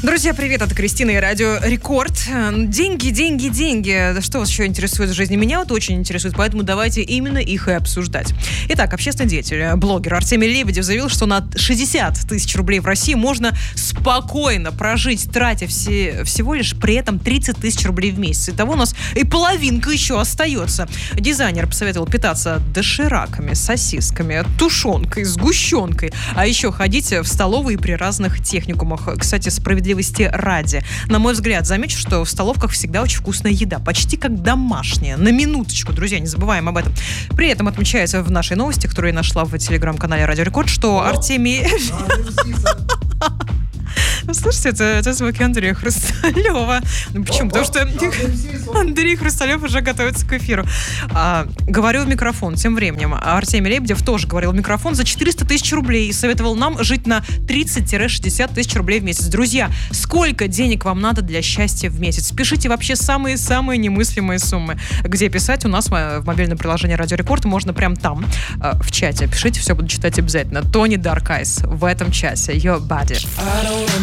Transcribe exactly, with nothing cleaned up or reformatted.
Друзья, привет, это Кристина и Радио Рекорд. Деньги, деньги, деньги. Что вас еще интересует в жизни? Меня вот очень интересует, поэтому давайте именно их и обсуждать. Итак, общественный деятель, блогер Артемий Лебедев заявил, что на шестьдесят тысяч рублей в России можно спокойно прожить, тратя все, всего лишь при этом тридцать тысяч рублей в месяц. Итого у нас и половинка еще остается. Дизайнер посоветовал питаться дошираками, сосисками, тушенкой, сгущенкой, а еще ходить в столовые при разных техникумах. Кстати, справедливости ради. На мой взгляд, замечу, что в столовках всегда очень вкусная еда, почти как домашняя. На минуточку, друзья, не забываем об этом. При этом отмечается в нашей новости, которую я нашла в телеграм-канале Радио Рекорд, что Артемий... Слушайте, это, это звуки Андрея Хрусталева. Ну, почему? Потому что Андрей Хрусталев уже готовится к эфиру. А, говорю в микрофон тем временем. А Артемий Лебедев тоже говорил в микрофон за четыреста тысяч рублей и советовал нам жить на тридцать-шестьдесят тысяч рублей в месяц. Друзья, сколько денег вам надо для счастья в месяц? Пишите вообще самые-самые немыслимые суммы. Где писать? У нас в мобильном приложении Радио Рекорд. Можно прям там, в чате. Пишите, все буду читать обязательно. Тони Дарк Айс в этом часе. Your Body.